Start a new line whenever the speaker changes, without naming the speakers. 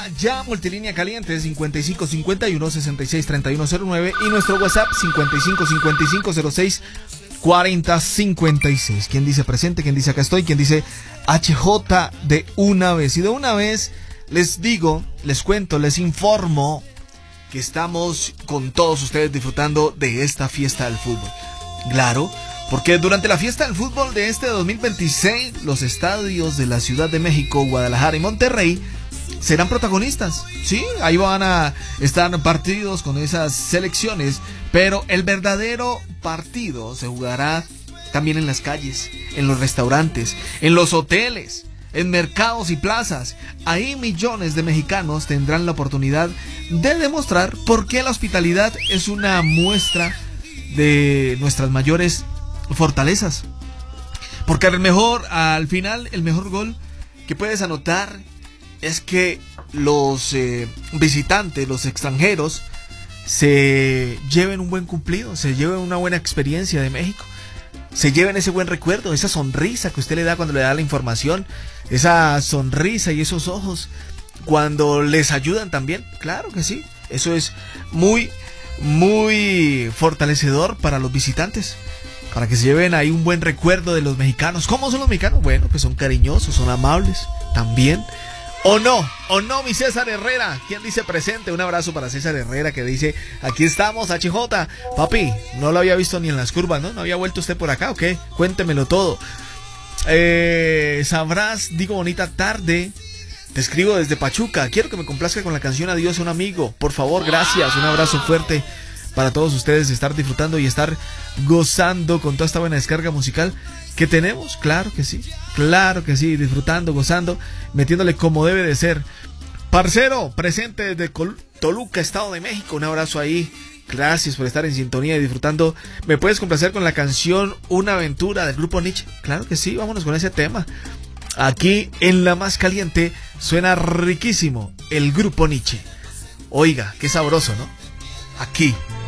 ya, multilínea caliente 55 51 66 31 09 y nuestro WhatsApp 55 55 06 40 56. ¿Quién dice presente? ¿Quién dice acá estoy? ¿Quién dice HJ de una vez? Y de una vez les digo, les cuento, les informo que estamos con todos ustedes disfrutando de esta fiesta del fútbol. Claro, porque durante la fiesta del fútbol de este 2026, los estadios de la Ciudad de México, Guadalajara y Monterrey serán protagonistas. Sí, ahí van a estar partidos con esas selecciones, pero el verdadero partido se jugará también en las calles, en los restaurantes, en los hoteles, en mercados y plazas. Ahí millones de mexicanos tendrán la oportunidad de demostrar por qué la hospitalidad es una muestra de nuestras mayores fortalezas. Porque al final, el mejor gol que puedes anotar es que los visitantes, los extranjeros, se lleven un buen cumplido, se lleven una buena experiencia de México, se lleven ese buen recuerdo, esa sonrisa que usted le da cuando le da la información, esa sonrisa y esos ojos cuando les ayudan también. Claro que sí, eso es muy fortalecedor para los visitantes, para que se lleven ahí un buen recuerdo de los mexicanos. ¿Cómo son los mexicanos? Bueno, pues son cariñosos, son amables también. ¿O no, mi César Herrera? ¿Quién dice presente? Un abrazo para César Herrera, que dice, aquí estamos, HJ. Papi, no lo había visto ni en las curvas, ¿no? ¿No había vuelto usted por acá o qué? Cuéntemelo todo. Sabrás, digo, bonita tarde. Te escribo desde Pachuca. Quiero que me complazca con la canción Adiós a un amigo. Por favor, gracias. Un abrazo fuerte para todos ustedes, de estar disfrutando y estar gozando con toda esta buena descarga musical que tenemos. Claro que sí, disfrutando, gozando, metiéndole como debe de ser. Parcero, presente desde Toluca, Estado de México, un abrazo ahí. Gracias por estar en sintonía y disfrutando. ¿Me puedes complacer con la canción Una aventura del grupo Nietzsche? Claro que sí, vámonos con ese tema. Aquí en La Más Caliente suena riquísimo el grupo Nietzsche. Oiga, qué sabroso, ¿no? Aquí